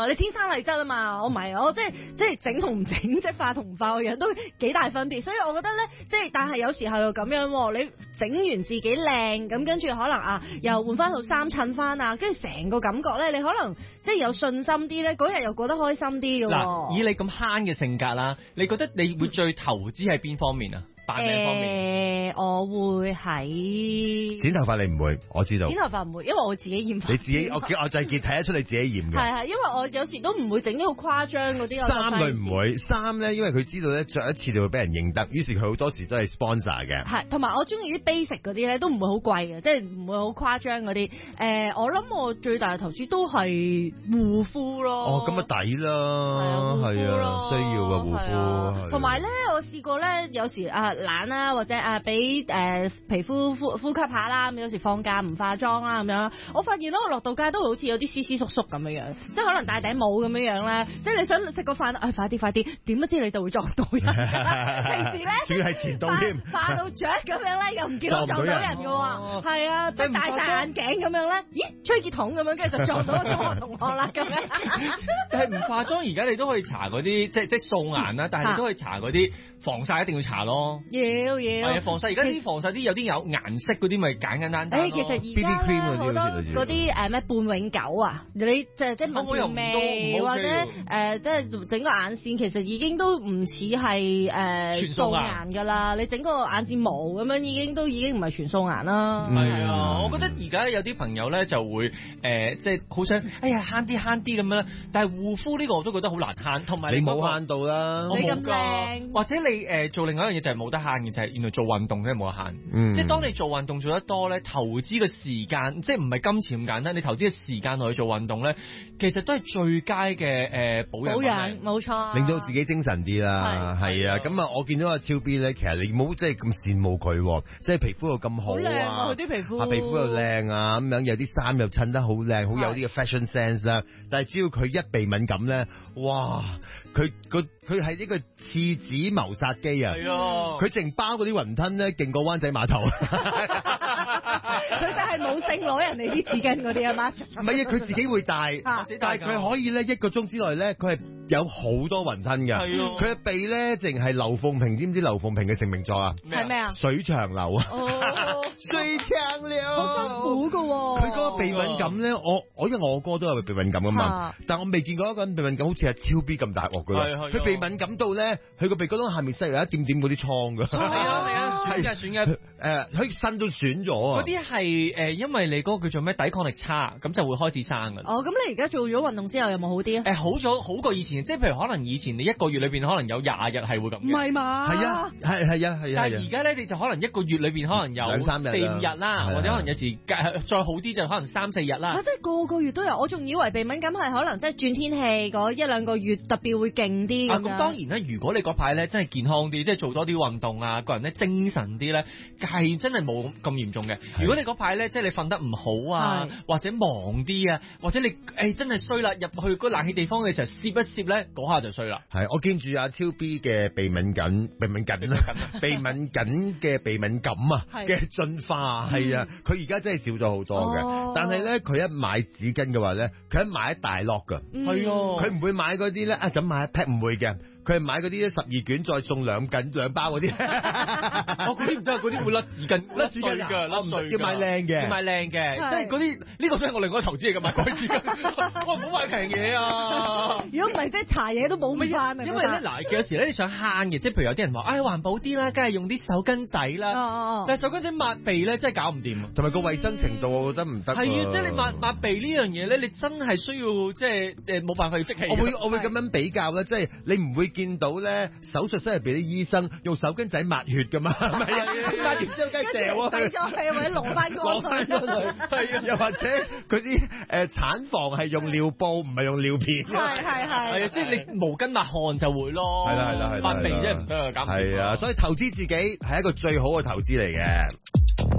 你天生麗質啊嘛，我唔係我即係整同唔整，即係化同唔化個樣都幾大分別，所以我覺得咧，即係但係有時候又咁樣，你整完自己靚，咁跟住可能啊又換翻套衫襯翻啊，跟住成個感覺咧，你可能即係有信心啲咧，嗰日又過得開心啲嘅。 嗱，以你咁慳嘅性格啦，你覺得你會最投資喺邊方面啊？扮靚方面， 我會喺剪頭髮你唔會，我知道。 剪頭髮唔會，因為我自己染髮。 你自己，我就係睇得出你自己染嘅。 係，因為我有時都唔會整啲好誇張嗰啲。 衫佢唔會，衫咧，因為佢知道咧着一次就會俾人認得，於是佢好多時都係 sponsor 嘅。 係，同埋我中意啲 basic 嗰啲咧，都唔會好貴嘅，即係唔會好誇張嗰啲。我諗我最大嘅投資都係護膚咯。 哦，咁啊抵啦，係啊，需要嘅護膚。 同埋咧，我試過咧，有時懶啦，或者俾皮膚呼吸下啦，咁有時放假唔化妝啦咁樣，我發現咧我落到街都好似有啲斯斯縮縮咁樣樣，即係可能戴頂帽咁樣樣咧，即係你想食個飯，快啲，點不知你就會撞到人。平時咧， 仲要係前度添， 化到雀咁樣咧，又唔見到撞到人嘅喎，係啊，戴晒眼鏡咁樣咧，咦，吹鐵筒咁樣，跟住就撞到個中學同學啦咁樣。 但係唔化妝，而家你都可以搽嗰啲即係素顏啦，但係你都可以搽嗰啲防曬，一定要搽咯。 要係啊，防曬而家啲防曬啲有啲有顏色嗰啲咪簡單咯。 其實而家咧好多嗰啲咩半永久啊，你即係紋條眉或者即係整個眼線，其實已經都唔似係素顏㗎啦。你整個眼睫毛咁樣已經唔係全素顏啦。 係啊，我覺得而家有啲朋友咧就會即係好想哎呀慳啲咁樣，但係護膚呢個我都覺得好難慳，同埋你冇慳到啦， 你咁靚， 或者你做另外一樣嘢就係冇得慳嘅，就係原來做運動真係冇得慳。即係當你做運動做得多咧，投資嘅時間即係唔係金錢咁簡單，你投資嘅時間落去做運動咧，其實都係最佳嘅保養， 冇錯， 令到自己精神啲啦。係啊，咁啊，我見到阿超 B 咧，其實你冇即係咁羨慕佢，即係皮膚又咁好啊， 佢啲皮膚又靚啊，咁樣有啲衫又襯得好靚，好有啲嘅 fashion sense 啦。但係只要佢一鼻敏感咧，哇！佢係呢個廁紙謀殺機啊！係啊！佢淨包嗰啲雲吞咧，勁過灣仔碼頭。 佢就係冇性攞人哋啲紙巾嗰啲啊嘛。 唔係啊，佢自己會帶，但係佢可以咧1個鐘之內咧，佢係有好多雲吞㗎。係啊！佢嘅鼻咧，淨係劉鳳萍，知唔知劉鳳萍嘅成名作啊？ 係咩啊？ 水長流啊！水長流， 好辛苦㗎喎。 佢嗰個鼻敏感咧，我因為我哥都有鼻敏感㗎嘛，但我未見過一個人鼻敏感好似係超 B 咁大鑊㗎啦。佢鼻敏感到咧，佢個鼻哥窿下面細有一點點嗰啲瘡㗎。係啊，損嘅。 佢身都損咗啊！ 嗰啲係因為你嗰個叫做咩抵抗力差，咁就會開始生㗎。 哦，咁你而家做咗運動之後有冇好啲啊？ 好過以前，即係譬如可能以前你1個月裏邊可能有20日係會咁嘅。 唔係嘛？ 係啊。 但係而家咧，你就可能1個月裏邊可能有2-3日、4-5日啦，或者可能有時再好啲就可能3-4日啦。 即係個月都有，我仲以為鼻敏感係可能即係轉天氣嗰1-2個月特別會勁啲咁樣。 咁當然啦，如果你嗰排咧真係健康啲，即係做多啲運動啊，個人咧精神啲咧，係真係冇咁嚴重嘅。如果你嗰排咧即係你瞓得唔好啊，或者忙啲啊，或者你真係衰啦，入去嗰冷氣地方嘅時候攝一攝咧，嗰下就衰啦。 係，我見住阿超 B 嘅鼻敏感嘅鼻敏感啊嘅進化係啊，佢而家真係少咗好多嘅。但係咧，佢一買紙巾嘅話咧，佢一買一大摞㗎。係啊，佢唔會買嗰啲咧就買一 pack，唔會嘅。佢係買嗰啲12卷再送2包嗰啲。 嗰啲唔得，嗰啲會甩紙巾，甩紙巾㗎，甩碎。 要買靚嘅， 要買靚嘅，即係嗰啲呢個都係我另外一個投資嚟㗎，買嗰啲紙巾。我唔好買平嘢啊！ 如果唔係，即係搽嘢都冇乜翻啊。 因為咧嗱，有時咧你想慳嘅，即係譬如有啲人話，環保啲啦，梗係用啲手巾仔啦。但係手巾仔抹鼻咧，真係搞唔掂啊！ 同埋個衛生程度，我覺得唔得。 係啊，即係你抹鼻呢樣嘢咧，你真係需要即係冇辦法要即棄。 我會咁樣比較咧，即係你唔會見到咧手術室入邊啲醫生用手巾仔抹血噶嘛？係咪啊？抹完之後梗係掉啊， 咗係或者攞翻去，係啊，又或者嗰啲產房係用尿布，唔係用尿片。 係啊，即係你毛巾抹汗就會咯。 係啦， 抹鼻真係唔得啊，搞唔掂。 係啊，所以投資自己係一個最好嘅投資嚟嘅。